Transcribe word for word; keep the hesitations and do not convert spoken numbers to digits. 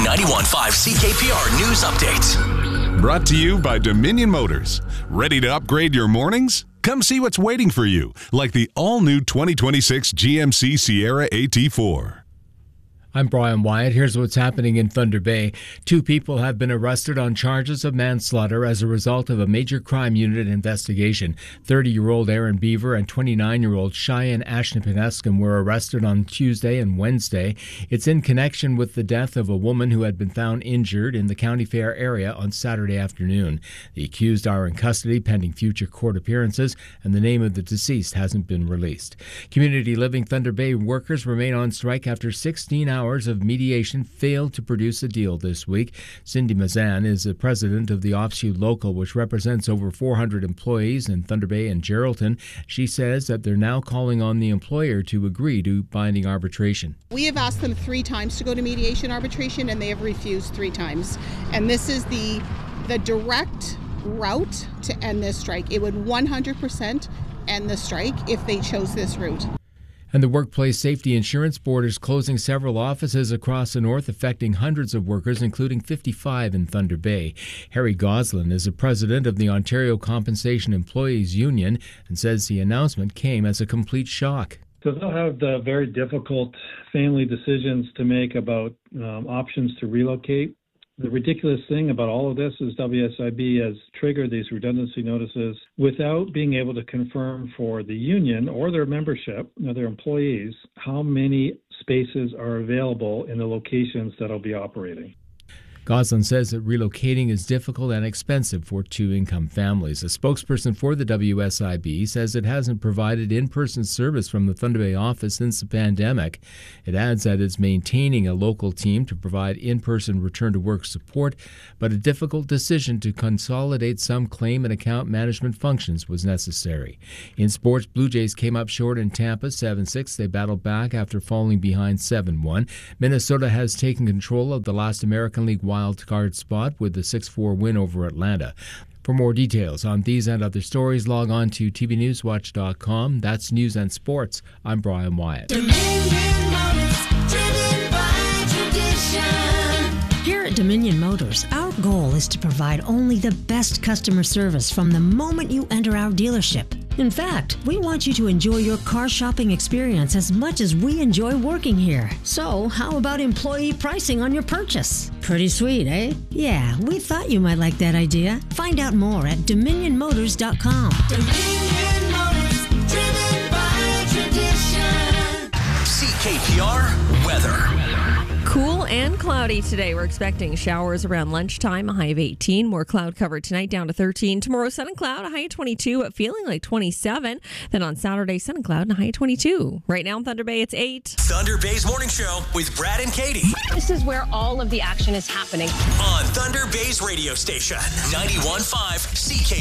ninety-one point five C K P R News Updates. Brought to you by Dominion Motors. Ready to upgrade your mornings? Come see what's waiting for you, like the all-new twenty twenty-six G M C Sierra A T four. I'm Brian Wyatt. Here's what's happening in Thunder Bay. Two people have been arrested on charges of manslaughter as a result of a major crime unit investigation. thirty-year-old Aaron Beaver and twenty-nine-year-old Cheyenne Ashnapinescum were arrested on Tuesday and Wednesday. It's in connection with the death of a woman who had been found injured in the County Fair area on Saturday afternoon. The accused are in custody pending future court appearances, and the name of the deceased hasn't been released. Community Living Thunder Bay workers remain on strike after sixteen hours of mediation failed to produce a deal this week. Cindy Mazan is the president of the offshoot local, which represents over four hundred employees in Thunder Bay and Geraldton. She says that they're now calling on the employer to agree to binding arbitration. We have asked them three times to go to mediation arbitration, and they have refused three times. And this is the the direct route to end this strike. It would one hundred percent end the strike if they chose this route. And the Workplace Safety Insurance Board is closing several offices across the north, affecting hundreds of workers, including fifty-five in Thunder Bay. Harry Goslin is the president of the Ontario Compensation Employees Union and says the announcement came as a complete shock. So they'll have the very difficult family decisions to make about um, options to relocate. The ridiculous thing about all of this is W S I B has triggered these redundancy notices without being able to confirm for the union or their membership, you know, their employees, how many spaces are available in the locations that will be operating. Goslin says that relocating is difficult and expensive for two-income families. A spokesperson for the W S I B says it hasn't provided in-person service from the Thunder Bay office since the pandemic. It adds that it's maintaining a local team to provide in-person return-to-work support, but a difficult decision to consolidate some claim and account management functions was necessary. In sports, Blue Jays came up short in Tampa seven six. They battled back after falling behind seven one. Minnesota has taken control of the last American League wild card spot with the six four win over Atlanta. For more details on these and other stories, log on to T V News Watch dot com. That's News and Sports. I'm Brian Wyatt. Dominion Motors, driven by tradition. Here at Dominion Motors, our goal is to provide only the best customer service from the moment you enter our dealership. In fact, we want you to enjoy your car shopping experience as much as we enjoy working here. So, how about employee pricing on your purchase? Pretty sweet, eh? Yeah, we thought you might like that idea. Find out more at Dominion Motors dot com. Dominion Motors, driven by tradition. C K P R weather. Cool and cloudy today. We're expecting showers around lunchtime, a high of eighteen. More cloud cover tonight, down to thirteen. Tomorrow, sun and cloud, a high of twenty-two, feeling like twenty-seven. Then on Saturday, sun and cloud, and a high of twenty-two. Right now in Thunder Bay, it's eight. Thunder Bay's Morning Show with Brad and Katie. This is where all of the action is happening. On Thunder Bay's radio station, ninety-one point five C K.